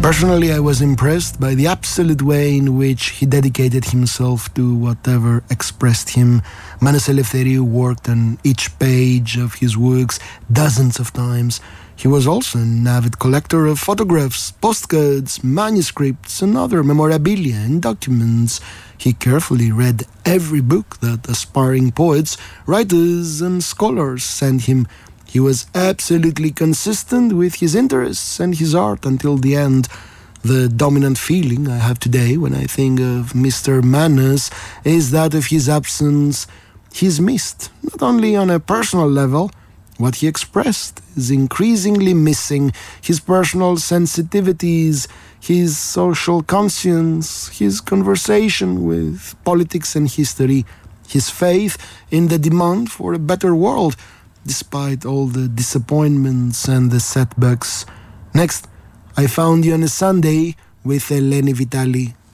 Personally, I was impressed by the absolute way in which he dedicated himself to whatever expressed him. Manos Eleftheriou worked on each page of his works dozens of times. He was also an avid collector of photographs, postcards, manuscripts, and other memorabilia and documents. He carefully read every book that aspiring poets, writers, and scholars sent him. He was absolutely consistent with his interests and his art until the end. The dominant feeling I have today when I think of Mr. Manos is that of his absence. He's missed, not only on a personal level. What he expressed is increasingly missing: his personal sensitivities, his social conscience, his conversation with politics and history, his faith in the demand for a better world, despite all the disappointments and the setbacks. Next, I found you on a Sunday with Eleni Vitali.